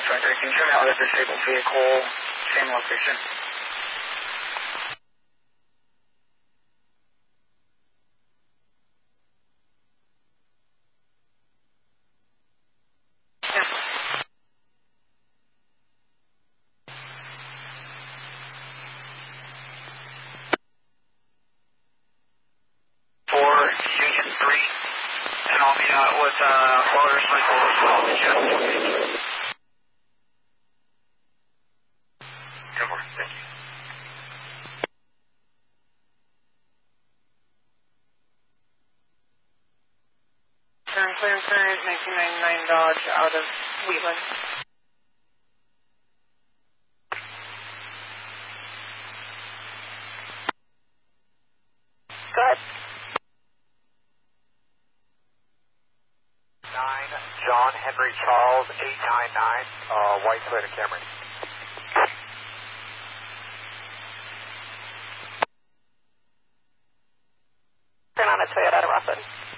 Can you show me other disabled vehicle, same location? Yes. For Union 3, and I'll be with motorcycle as well, the Jeff. Go for it, thank you. Clearance 1999 Dodge out of Wheatland. Go ahead. 9 John Henry Charles 899 white Toyota Camry. Turn on a Toyota Ruffin.